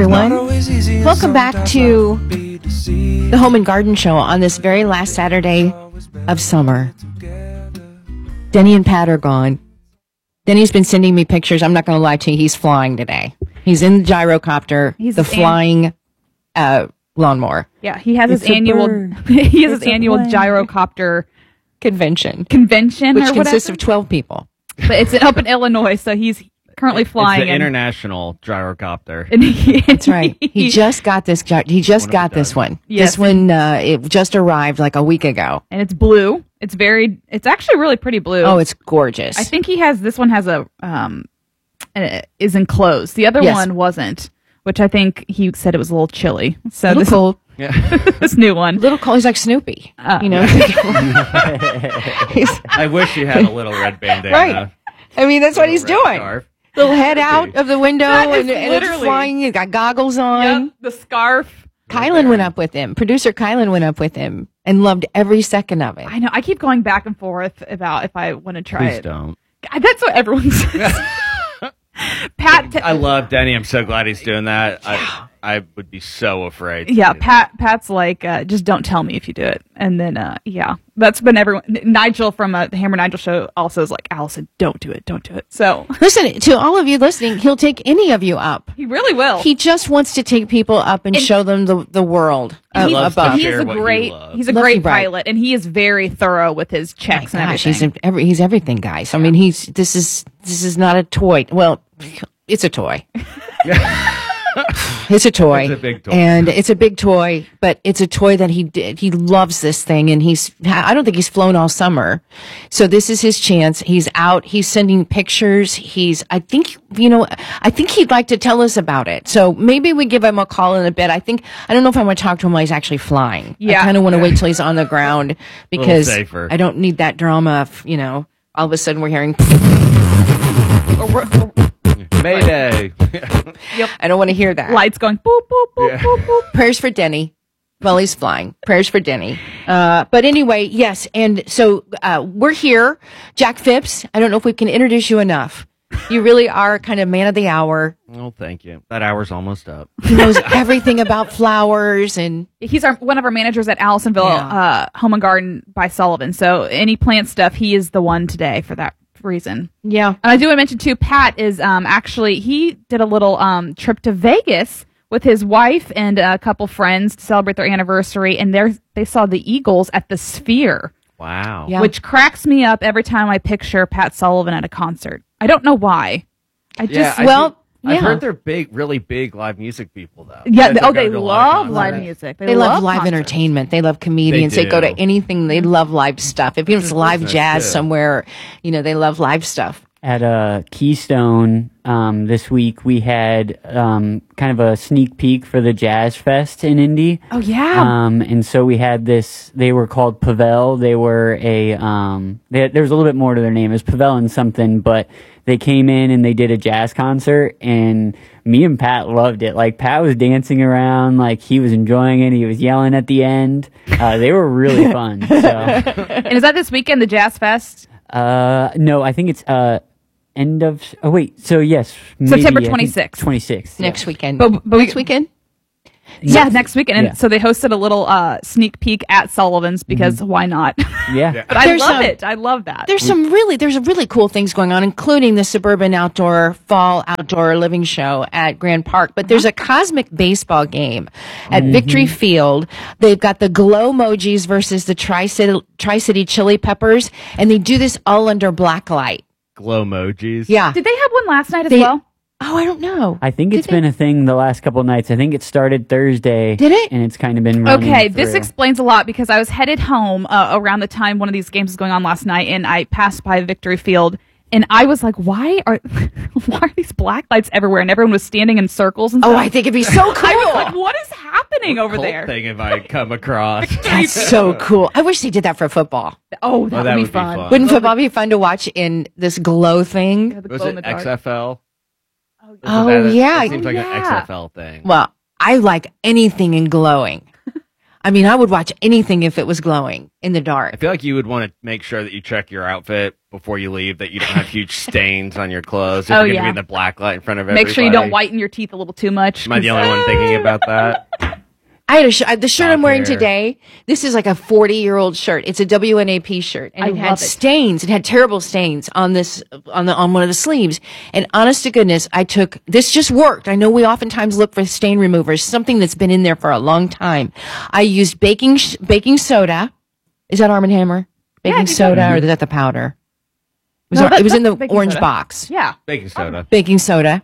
everyone. Welcome back to the Home and Garden Show on this very last Saturday of summer. Denny and Pat are gone. Denny's been sending me pictures. I'm not going to lie to you. He's flying today. He's in the gyrocopter, the flying lawnmower. Yeah, he has his annual gyrocopter convention, which consists of 12 people. But it's up in Illinois, so he's currently flying. It's the international gyrocopter. That's right. He just got this. He just got this one. Yes. This one, it just arrived like a week ago, and it's blue. It's actually really pretty blue. Oh, it's gorgeous. I think this one has is enclosed. The other one wasn't, which I think he said it was a little chilly. So this cold. Yeah. This new one, little cold. He's like Snoopy. You know. I wish he had a little red bandana. Right. I mean, that's what he's doing. Scarf. Little head out of the window and it's literally flying. He's got goggles on. Yep, the scarf. Kylan went up with him. Producer Kylan went up with him and loved every second of it. I know. I keep going back and forth about if I want to try Please it. don't. That's what everyone says. Pat, I love Denny. I'm so glad he's doing that. I would be so afraid. Yeah, Pat's like, just don't tell me if you do it. And then, that's been everyone. Nigel from the Hammer Nigel show also is like, Allison, don't do it. So listen, to all of you listening, he'll take any of you up. He really will. He just wants to take people up and show them the world above. He's a great pilot, and he is very thorough with his checks and everything. He's everything, guys. I mean, this is not a toy. Well, it's a toy. It's a toy. It's a big toy. And it's a big toy, but it's a toy that he loves this thing, and I don't think he's flown all summer. So this is his chance. He's out, he's sending pictures. I think he'd like to tell us about it. So maybe we give him a call in a bit. I don't know if I want to talk to him while he's actually flying. Yeah. I kind of want to wait till he's on the ground because safer. I don't need that drama of, all of a sudden we're hearing Mayday. Yep. I don't want to hear that. Lights going boop, boop, boop, boop, boop. Prayers for Denny while he's flying. Prayers for Denny. But anyway, yes. And so we're here. Jack Phipps, I don't know if we can introduce you enough. You really are kind of man of the hour. Well, thank you. That hour's almost up. He knows everything about flowers. And he's one of our managers at Allisonville Home and Garden by Sullivan. So any plant stuff, he is the one today for that reason. Yeah. And I do want to mention too, Pat is actually, he did a little trip to Vegas with his wife and a couple friends to celebrate their anniversary, and they saw the Eagles at the Sphere. Wow. Yeah. Which cracks me up every time I picture Pat Sullivan at a concert. I don't know why. I've heard they're really big live music people, though. Yeah. They love live music. They love live entertainment. They love comedians. They go to anything. They love live stuff. If it's live jazz somewhere, they love live stuff. At Keystone this week, we had kind of a sneak peek for the Jazz Fest in Indy. Oh, yeah. And so we had this, they were called Pavel. They were there was a little bit more to their name. It was Pavel and something, but they came in and they did a jazz concert, and me and Pat loved it. Like, Pat was dancing around, like he was enjoying it. He was yelling at the end. They were really fun. So. And is that this weekend, the Jazz Fest? No, I think it's yes, September 26th. 26th. Next weekend. But next weekend? Yeah, next weekend. And so they hosted a little sneak peek at Sullivan's because why not? Yeah. But I love it. I love that. There's really cool things going on, including the Suburban Fall Outdoor Living Show at Grand Park. But there's a cosmic baseball game at Victory Field. They've got the Glow Emojis versus the Tri-City Chili Peppers, and they do this all under black light. Glow emojis. Yeah. Did they have one last night as well? Oh, I don't know. I think it's been a thing the last couple of nights. I think it started Thursday. Did it? And it's kind of been running Okay, through. this explains a lot because I was headed home around the time one of these games was going on last night, and I passed by Victory Field, and I was like, why are these black lights everywhere? And everyone was standing in circles and stuff. Oh, I think it'd be so cool. I was like, what is happening over there? Thing have I come across? That's so cool. I wish they did that for football. Oh, that would be fun. Wouldn't football be fun to watch in this glow thing? Was it XFL? Oh, yeah. It seems like an XFL thing. Well, I like anything in glowing. I mean, I would watch anything if it was glowing in the dark. I feel like you would want to make sure that you check your outfit before you leave, that you don't have huge stains on your clothes. If you're going to be in the black light in front of everybody. Make sure you don't whiten your teeth a little too much. Am I the only one thinking about that? I had the shirt I'm wearing today. This is like a 40-year-old shirt. It's a WNAP shirt, and it had stains. It had terrible stains on one of the sleeves. And honest to goodness, this just worked. I know we oftentimes look for stain removers, something that's been in there for a long time. I used baking soda. Is that Arm & Hammer? Baking soda, or is that the powder? It was in the orange box. Yeah, baking soda. Baking soda.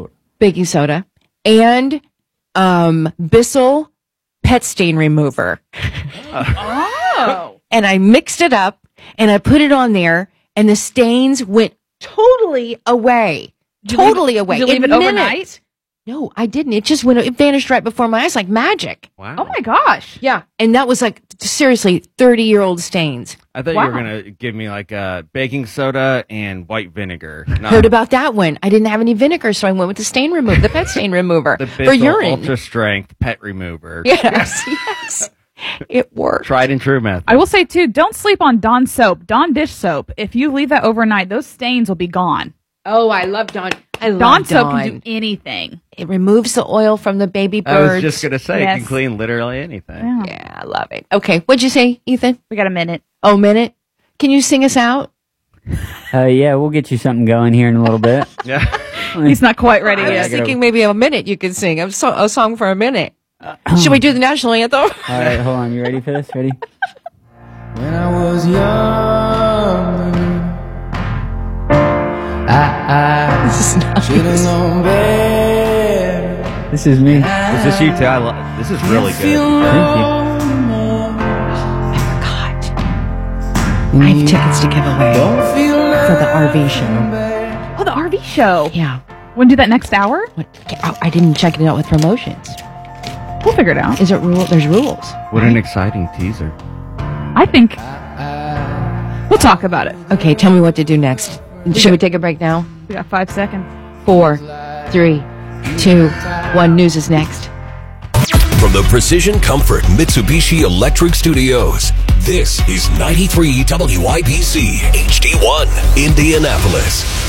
And Bissell pet stain remover. Oh. And I mixed it up and I put it on there and the stains went totally away. Did you leave it overnight? No, I didn't. It vanished right before my eyes like magic. Wow. Oh my gosh. Yeah. And that was like, seriously, 30-year-old stains. I thought you were going to give me like baking soda and white vinegar. No. Heard about that one. I didn't have any vinegar, so I went with the pet stain remover. The for urine. Ultra Strength pet remover. Yes. It worked. Tried and true method. I will say too, don't sleep on Dawn soap. Dawn dish soap. If you leave that overnight, those stains will be gone. Oh, I love Dawn. Dawn soap can do anything. It removes the oil from the baby birds. I was just going to say, it can clean literally anything. Yeah, I love it. Okay, what'd you say, Ethan? We got a minute. Oh, minute? Can you sing us out? Yeah, we'll get you something going here in a little bit. Yeah. He's not quite ready yet. I was thinking maybe a minute you could sing. A song for a minute. Should we do the national anthem? All right, hold on. You ready for this? Ready? When I was young, I should have known better. This is me. Is this you too? This is really good. Thank you. I have tickets to give away for the RV show. Oh, the RV show. Yeah. Want to do that next hour? I didn't check it out with promotions. We'll figure it out. Is it rule? There's rules. What an exciting teaser. I think we'll talk about it. Okay, tell me what to do next. Should we take a break now? We got 5 seconds. 4, 3, 2, 1. News is next. From the Precision Comfort Mitsubishi Electric Studios, this is 93 WIBC HD1 Indianapolis.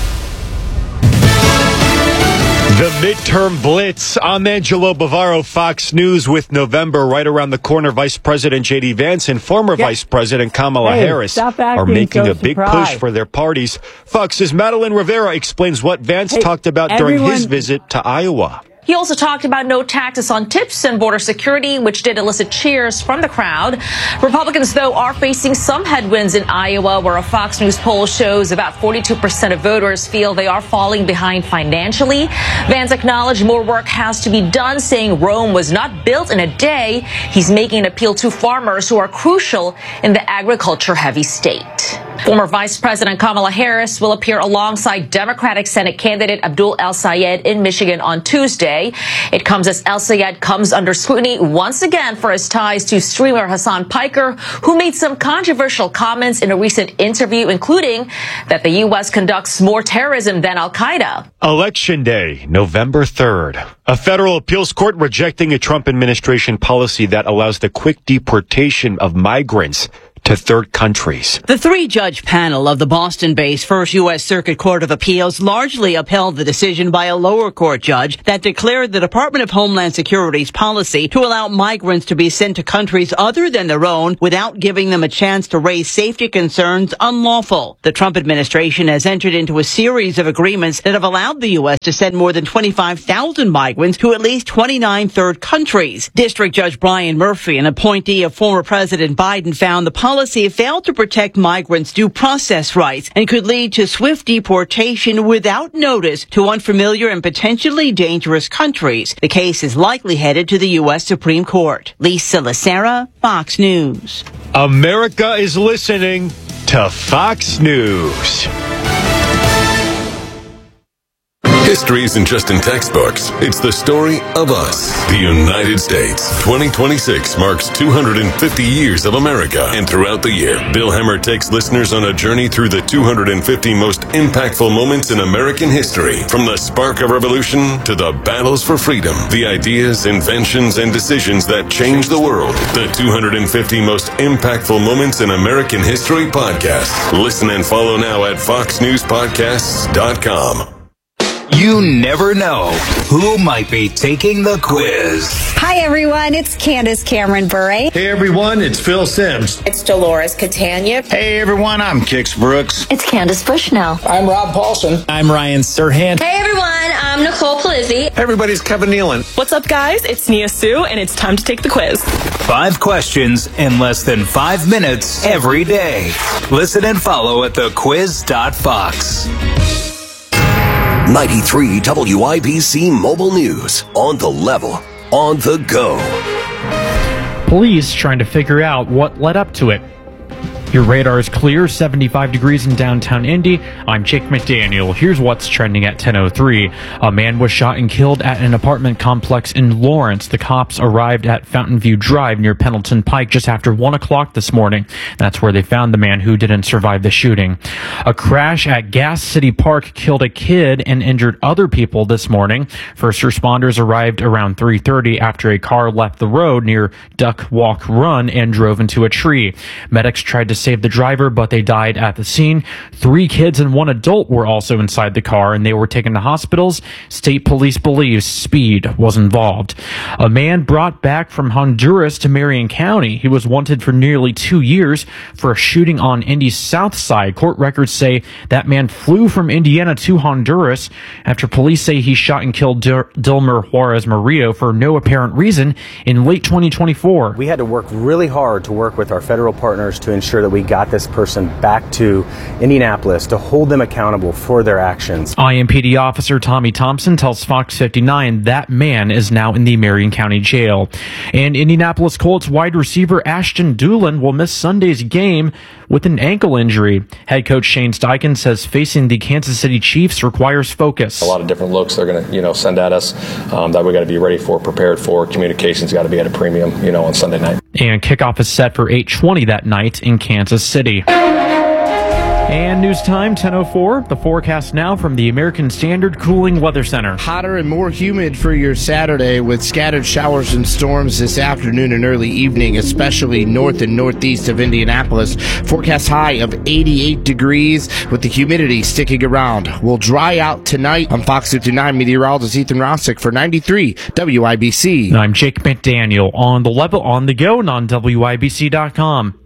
The midterm blitz. I'm Angelo Bavaro, Fox News, with November right around the corner. Vice President J.D. Vance and former Vice President Kamala Harris are making a big push for their parties. Fox's Madeline Rivera explains what Vance talked about during his visit to Iowa. He also talked about no taxes on tips and border security, which did elicit cheers from the crowd. Republicans, though, are facing some headwinds in Iowa, where a Fox News poll shows about 42% of voters feel they are falling behind financially. Vance acknowledged more work has to be done, saying Rome was not built in a day. He's making an appeal to farmers who are crucial in the agriculture-heavy state. Former Vice President Kamala Harris will appear alongside Democratic Senate candidate Abdul El-Sayed in Michigan on Tuesday. It comes as El-Sayed comes under scrutiny once again for his ties to streamer Hassan Piker, who made some controversial comments in a recent interview, including that the U.S. conducts more terrorism than Al-Qaeda. Election Day, November 3rd. A federal appeals court rejecting a Trump administration policy that allows the quick deportation of migrants to third countries. The 3-judge panel of the Boston-based First U.S. Circuit Court of Appeals largely upheld the decision by a lower court judge that declared the Department of Homeland Security's policy to allow migrants to be sent to countries other than their own without giving them a chance to raise safety concerns unlawful. The Trump administration has entered into a series of agreements that have allowed the U.S. to send more than 25,000 migrants to at least 29 third countries. District Judge Brian Murphy, an appointee of former President Biden, found the policy failed to protect migrants' due process rights and could lead to swift deportation without notice to unfamiliar and potentially dangerous countries. The case is likely headed to the U.S. Supreme Court. Lisa Lacera, Fox News. America is listening to Fox News. History isn't just in textbooks. It's the story of us. The United States. 2026 marks 250 years of America. And throughout the year, Bill Hemmer takes listeners on a journey through the 250 most impactful moments in American history. From the spark of revolution to the battles for freedom. The ideas, inventions, and decisions that changed the world. The 250 most impactful moments in American history podcast. Listen and follow now at foxnewspodcasts.com. You never know who might be taking the quiz. Hi, everyone. It's Candace Cameron Bure. Hey, everyone. It's Phil Sims. It's Dolores Catania. Hey, everyone. I'm Kix Brooks. It's Candace Bushnell. I'm Rob Paulson. I'm Ryan Serhant. Hey, everyone. I'm Nicole Palizzi. Hey, everybody. It's Kevin Nealon. What's up, guys? It's Nia Sue, and it's time to take the quiz. 5 questions in less than 5 minutes every day. Listen and follow at thequiz.fox. 93 WIBC Mobile News. On the level, on the go. Police trying to figure out what led up to it. Your radar is clear, 75 degrees in downtown Indy. I'm Jake McDaniel. Here's what's trending at 10:03. A man was shot and killed at an apartment complex in Lawrence. The cops arrived at Fountain View Drive near Pendleton Pike just after 1 o'clock this morning. That's where they found the man who didn't survive the shooting. A crash at Gas City Park killed a kid and injured other people this morning. First responders arrived around 3:30 after a car left the road near Duck Walk Run and drove into a tree. Medics tried to save the driver, but they died at the scene. 3 kids and 1 adult were also inside the car, and they were taken to hospitals. State police believes speed was involved. A man brought back from Honduras to Marion County. He was wanted for nearly 2 years for a shooting on Indy's south side. Court records say that man flew from Indiana to Honduras after police say he shot and killed Dilmer Juarez Murillo for no apparent reason in late 2024. We had to work really hard to work with our federal partners to ensure that we got this person back to Indianapolis to hold them accountable for their actions. IMPD officer Tommy Thompson tells Fox 59 that man is now in the Marion County Jail. And Indianapolis Colts wide receiver Ashton Dulin will miss Sunday's game with an ankle injury. Head coach Shane Steichen says facing the Kansas City Chiefs requires focus. A lot of different looks they're going to, send at us that we got to be ready for, prepared for. Communication's got to be at a premium, on Sunday night. And kickoff is set for 8:20 that night in Kansas City. And news time, 10:04. The forecast now from the American Standard Cooling Weather Center. Hotter and more humid for your Saturday with scattered showers and storms this afternoon and early evening, especially north and northeast of Indianapolis. Forecast high of 88 degrees with the humidity sticking around. We'll dry out tonight. I'm Fox 59 meteorologist Ethan Rossick for 93 WIBC. I'm Jake McDaniel on the level, on the go, and on WIBC.com.